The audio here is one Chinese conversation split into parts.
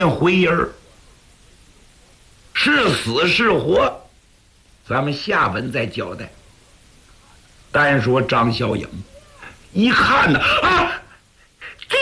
回音儿，是死是活，咱们下文再交代。单说张小影一看呢，爹！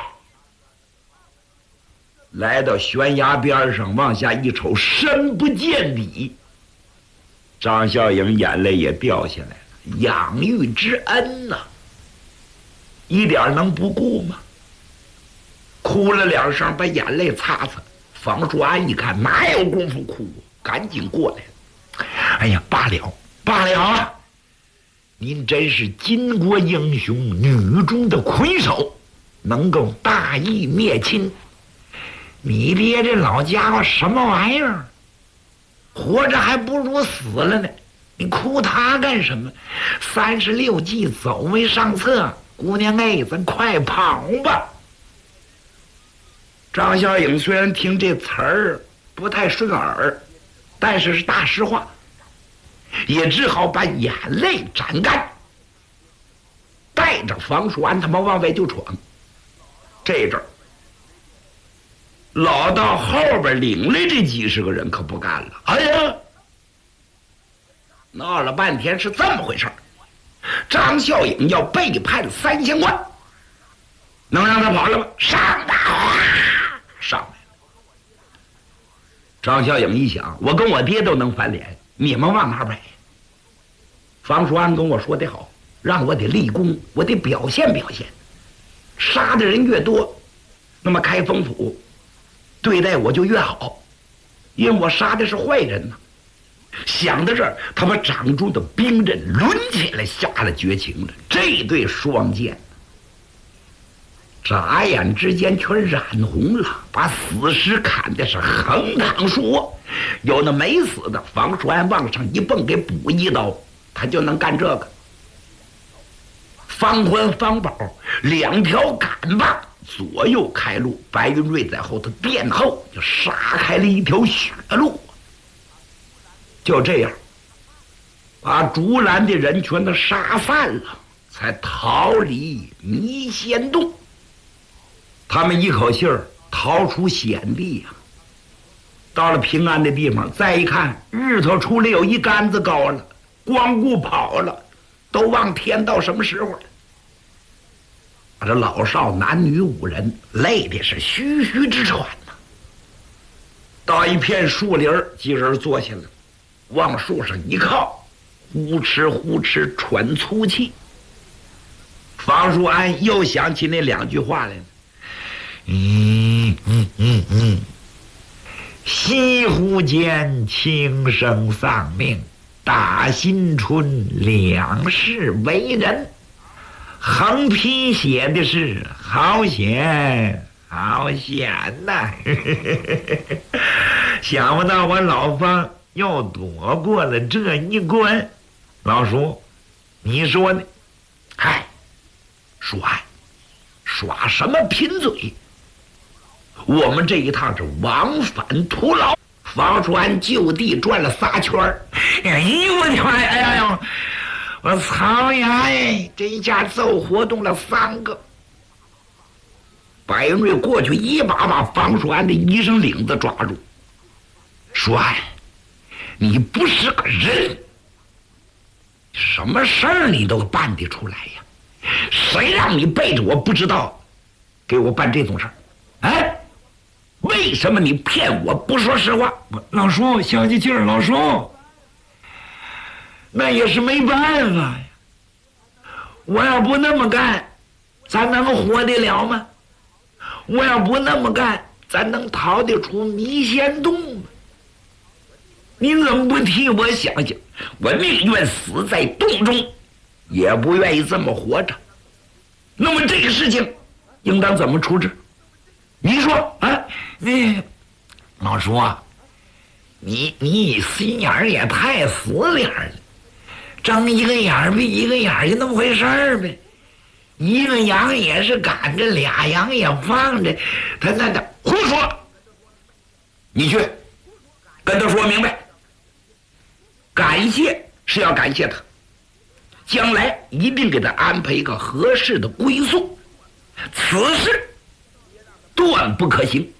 来到悬崖边上，往下一瞅，深不见底。张小影眼泪也掉下来了，养育之恩呐，一点能不顾吗？哭了两声，把眼泪擦擦。房叔安一看，哪有功夫哭，赶紧过来。哎呀，罢了罢了啊！您真是巾帼英雄，女中的魁首，能够大义灭亲。你爹这老家伙什么玩意儿？活着还不如死了呢！你哭他干什么？36计走为上策，姑娘哎，咱快跑吧！张小影虽然听这词儿不太顺耳，但是是大实话，也只好把眼泪沾干，带着房叔安他们往外就闯。这阵儿老到后边领来这几十个人可不干了。哎呀，闹了半天是这么回事儿，张小影要背叛三仙观，能让他跑了吗？上吧！上来了。张小影一想，我跟我爹都能翻脸，你们往哪摆？房叔安跟我说得好，让我得立功，我得表现表现。杀的人越多，那么开封府对待我就越好，因为我杀的是坏人呐。想到这儿，他把掌中的兵刃抡起来，下了绝情了。这对双剑眨眼之间全染红了，把死尸砍的是横躺竖卧。有那没死的，房叔安往上一蹦，给补一刀，他就能干这个。方宽、方宝两条杆把左右开路，白云瑞在后头殿后，就杀开了一条血路。就这样，把竹篮的人全都杀散了，才逃离迷仙洞。他们一口气儿逃出险地呀，到了平安的地方，再一看日头出来有一竿子高了，光顾跑了，都忘天到什么时候了。这老少男女5人累的是吁吁直喘呐。到一片树林，几人坐下了，往树上一靠，呼哧呼哧喘粗气。房叔安又想起那2句话来了。西湖间轻生丧命，大新春两世为人。横批写的是好险好险呐！想不到我老方又躲过了这一关。老叔，你说呢？嗨，说耍什么贫嘴？我们这一趟是往返徒劳。房叔安就地转了3圈。哎呦我的妈呀！哎呀，我操呀！哎，这一下奏活动了3个。白云瑞过去一把把房叔安的衣裳领子抓住，说：“你不是个人，什么事儿你都办得出来呀？谁让你背着我不知道，给我办这种事儿？哎，为什么你骗我不说实话？”老叔，消消气儿，老叔，那也是没办法呀。我要不那么干，咱能活得了吗？我要不那么干，咱能逃得出迷仙洞吗？你怎么不替我想想？我宁愿死在洞中，也不愿意这么活着。那么这个事情应当怎么处置？你说啊？老叔啊，你心眼儿也太死脸了，睁一个眼儿闭一个眼儿，就那么回事儿呗。一个羊也是赶着，2羊也放着，他那胡说！你去跟他说明白，感谢是要感谢他，将来一定给他安排一个合适的归宿，此事断不可行。